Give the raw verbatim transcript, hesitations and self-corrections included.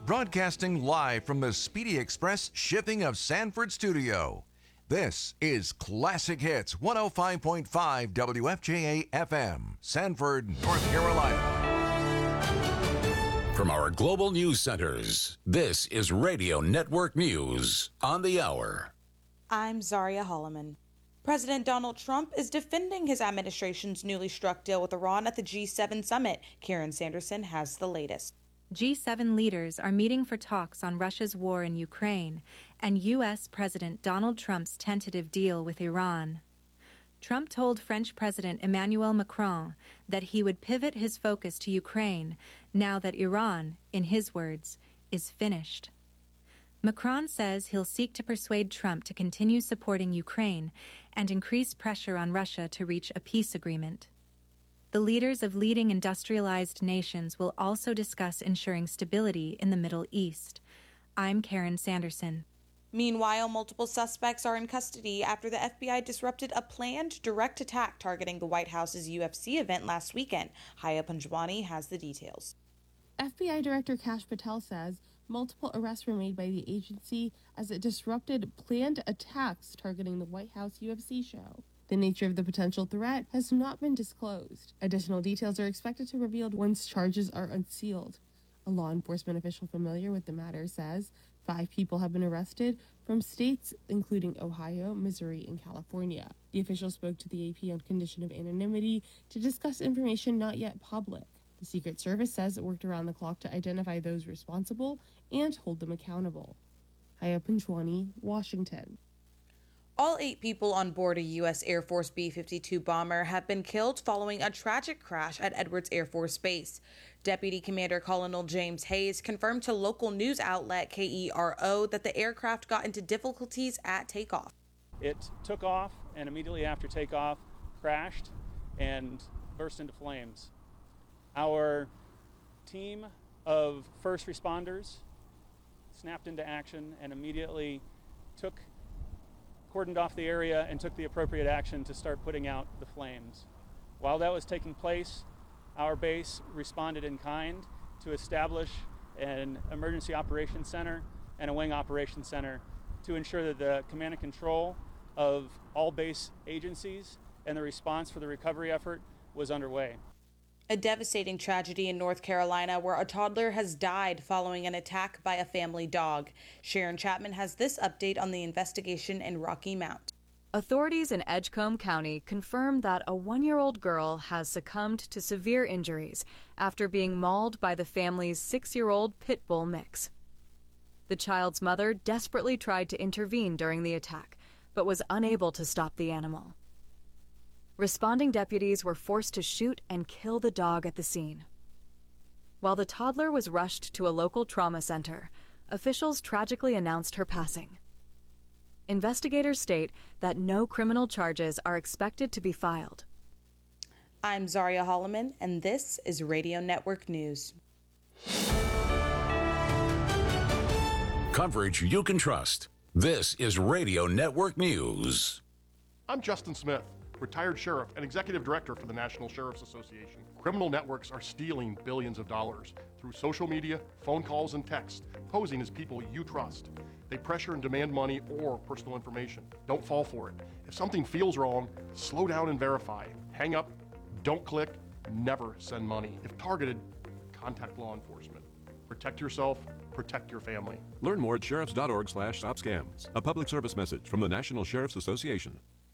broadcasting live from the Speedy Express Shipping of Sanford studio. This is Classic Hits one oh five point five W F J A F M, Sanford, North Carolina. From our global news centers, this is Radio Network News on the hour. I'm Zaria Holloman. President Donald Trump is defending his administration's newly struck deal with Iran at the G seven summit. Karen Sanderson has the latest. G seven leaders are meeting for talks on Russia's war in Ukraine and U S. President Donald Trump's tentative deal with Iran. Trump told French President Emmanuel Macron that he would pivot his focus to Ukraine now that Iran, in his words, is finished. Macron says he'll seek to persuade Trump to continue supporting Ukraine and increase pressure on Russia to reach a peace agreement. The leaders of leading industrialized nations will also discuss ensuring stability in the Middle East. I'm Karen Sanderson. Meanwhile, multiple suspects are in custody after the F B I disrupted a planned direct attack targeting the White House's U F C event last weekend. Haya Panjwani has the details. F B I Director Kash Patel says multiple arrests were made by the agency as it disrupted planned attacks targeting the White House U F C show. The nature of the potential threat has not been disclosed. Additional details are expected to be revealed once charges are unsealed. A law enforcement official familiar with the matter says five people have been arrested from states including Ohio, Missouri, and California. The official spoke to the A P on condition of anonymity to discuss information not yet public. The Secret Service says it worked around the clock to identify those responsible and hold them accountable. Haya Panjwani, Washington. All eight people on board a U S Air Force B fifty-two bomber have been killed following a tragic crash at Edwards Air Force Base. Deputy Commander Colonel James Hayes confirmed to local news outlet K E R O that the aircraft got into difficulties at takeoff. It took off and immediately after takeoff crashed and burst into flames. Our team of first responders snapped into action and immediately took cordoned off the area and took the appropriate action to start putting out the flames. While that was taking place, our base responded in kind to establish an emergency operations center and a wing operations center to ensure that the command and control of all base agencies and the response for the recovery effort was underway. A devastating tragedy in North Carolina where a toddler has died following an attack by a family dog. Sharon Chapman has this update on the investigation in Rocky Mount. Authorities in Edgecombe County confirmed that a one-year-old girl has succumbed to severe injuries after being mauled by the family's six-year-old pit bull mix. The child's mother desperately tried to intervene during the attack, but was unable to stop the animal. Responding deputies were forced to shoot and kill the dog at the scene. While the toddler was rushed to a local trauma center, officials tragically announced her passing. Investigators state that no criminal charges are expected to be filed. I'm Zaria Holloman, and this is Radio Network News. Coverage you can trust. This is Radio Network News. I'm Justin Smith, retired sheriff and executive director for the National Sheriff's Association. Criminal networks are stealing billions of dollars through social media, phone calls, and text, posing as people you trust. They pressure and demand money or personal information. Don't fall for it. If something feels wrong, slow down and verify. Hang up, don't click, never send money. If targeted, contact law enforcement. Protect yourself, protect your family. Learn more at sheriffs dot org slash stop scams. A public service message from the National Sheriff's Association.